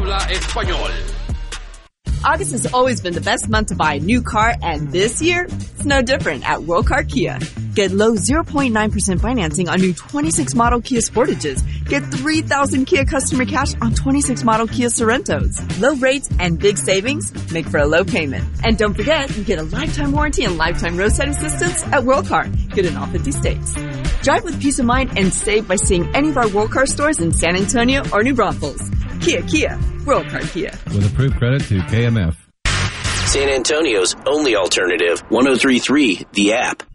habla español. August has always been the best month to buy a new car, and this year, it's no different at World Car Kia. Get low 0.9% financing on new 26 model Kia Sportages. Get 3,000 Kia customer cash on 26 model Kia Sorrentos. Low rates and big savings make for a low payment. And don't forget, you get a lifetime warranty and lifetime roadside assistance at World Car. Get in all 50 states. Drive with peace of mind and save by seeing any of our World Car stores in San Antonio or New Braunfels. Kia, World Car Kia. With approved credit to KMF. San Antonio's only alternative, 103.3 The App.